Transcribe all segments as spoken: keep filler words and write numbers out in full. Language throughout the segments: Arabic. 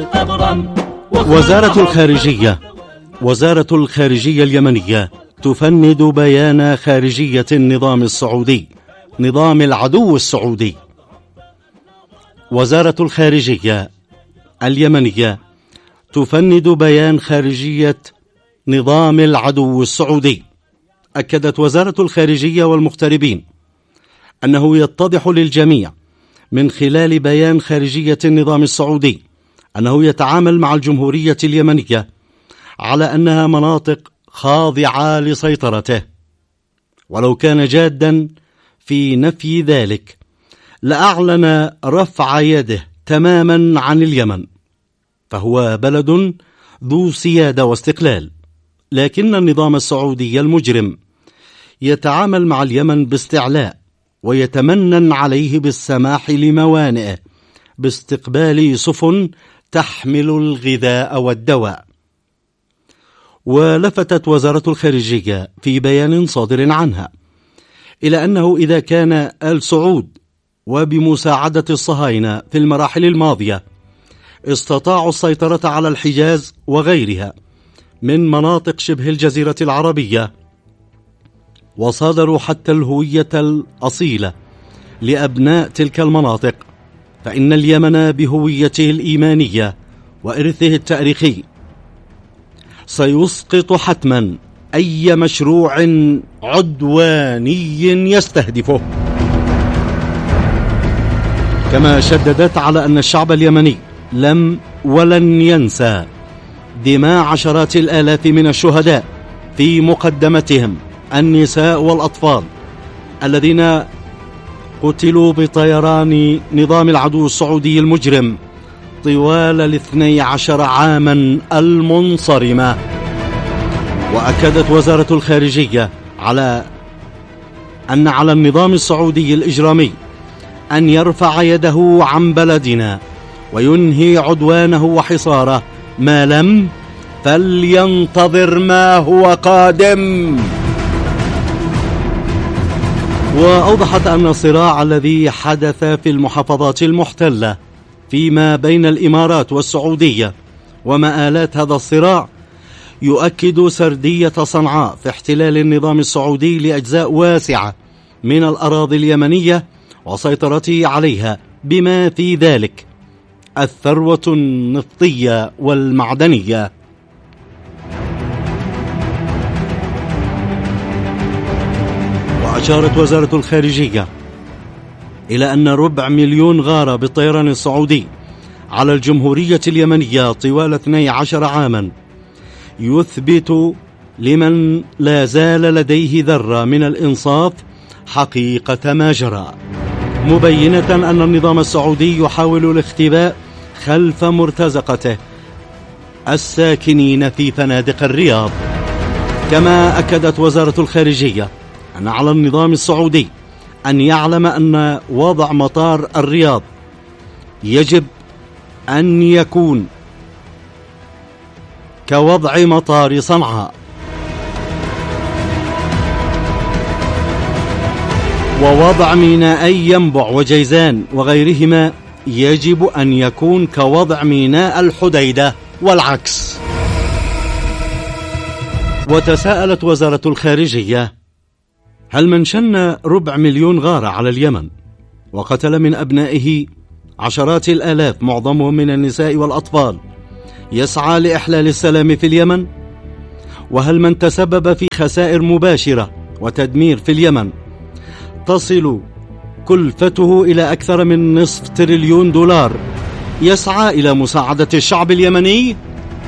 وزارة الخارجية وزارة الخارجية اليمنية تفند بيان خارجية النظام السعودي، نظام العدو السعودي. وزارة الخارجية اليمنية تفند بيان خارجية نظام العدو السعودي. أكدت وزارة الخارجية والمغتربين أنه يتضح للجميع من خلال بيان خارجية النظام السعودي أنه يتعامل مع الجمهورية اليمنية على أنها مناطق خاضعة لسيطرته، ولو كان جادا في نفي ذلك لأعلن رفع يده تماما عن اليمن، فهو بلد ذو سيادة واستقلال. لكن النظام السعودي المجرم يتعامل مع اليمن باستعلاء ويتمنن عليه بالسماح لموانئه باستقبال سفن تحمل الغذاء والدواء. ولفتت وزارة الخارجية في بيان صادر عنها إلى أنه إذا كان آل سعود وبمساعدة الصهاينة في المراحل الماضية استطاعوا السيطرة على الحجاز وغيرها من مناطق شبه الجزيرة العربية، وصادروا حتى الهوية الأصيلة لأبناء تلك المناطق، فإن اليمن بهويته الإيمانية وإرثه التاريخي سيسقط حتما أي مشروع عدواني يستهدفه. كما شددت على أن الشعب اليمني لم ولن ينسى دماء عشرات الآلاف من الشهداء، في مقدمتهم النساء والأطفال الذين قتلوا بطيران نظام العدو السعودي المجرم طوال الاثني عشر عاما المنصرمة. وأكدت وزارة الخارجية على أن على النظام السعودي الإجرامي أن يرفع يده عن بلدنا وينهي عدوانه وحصاره، ما لم فلينتظر ما هو قادم. وأوضحت أن الصراع الذي حدث في المحافظات المحتلة فيما بين الإمارات والسعودية ومآلات هذا الصراع يؤكد سردية صنعاء في احتلال النظام السعودي لأجزاء واسعة من الأراضي اليمنية وسيطرته عليها، بما في ذلك الثروة النفطية والمعدنية. وأشارت وزارة الخارجية إلى أن ربع مليون غارة بالطيران السعودي على الجمهورية اليمنية طوال اثني عشر عاما يثبت لمن لا زال لديه ذرة من الإنصاف حقيقة ما جرى، مبينة أن النظام السعودي يحاول الاختباء خلف مرتزقته الساكنين في فنادق الرياض. كما أكدت وزارة الخارجية أن على النظام السعودي أن يعلم أن وضع مطار الرياض يجب أن يكون كوضع مطار صنعاء، ووضع ميناءي ينبع وجيزان وغيرهما يجب أن يكون كوضع ميناء الحديدة والعكس. وتساءلت وزارة الخارجية: هل من شن ربع مليون غارة على اليمن وقتل من أبنائه عشرات الآلاف معظمهم من النساء والأطفال يسعى لإحلال السلام في اليمن؟ وهل من تسبب في خسائر مباشرة وتدمير في اليمن تصل كلفته إلى أكثر من نصف تريليون دولار يسعى إلى مساعدة الشعب اليمني؟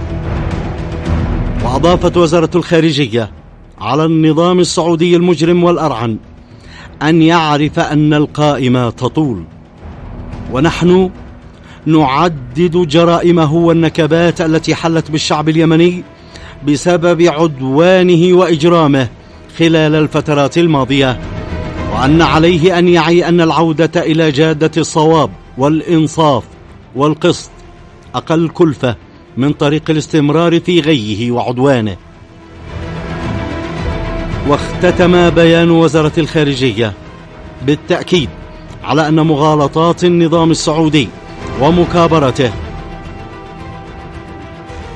وأضافت وزارة الخارجية على النظام السعودي المجرم والأرعن أن يعرف أن القائمة تطول، ونحن نعدد جرائمه والنكبات التي حلت بالشعب اليمني بسبب عدوانه وإجرامه خلال الفترات الماضية، وأن عليه أن يعي أن العودة إلى جادة الصواب والإنصاف والقسط أقل كلفة من طريق الاستمرار في غيه وعدوانه. واختتم بيان وزارة الخارجية بالتأكيد على أن مغالطات النظام السعودي ومكابرته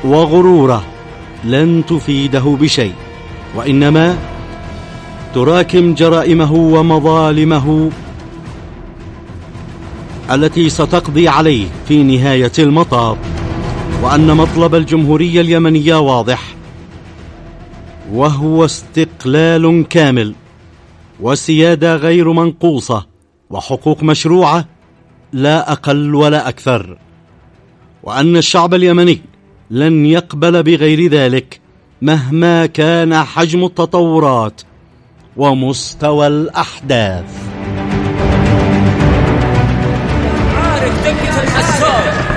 وغروره لن تفيده بشيء، وإنما تراكم جرائمه ومظالمه التي ستقضي عليه في نهاية المطاف، وأن مطلب الجمهورية اليمنية واضح، وهو استقلال كامل وسيادة غير منقوصة وحقوق مشروعة لا أقل ولا أكثر، وأن الشعب اليمني لن يقبل بغير ذلك مهما كان حجم التطورات ومستوى الأحداث. عارف دقة الحساب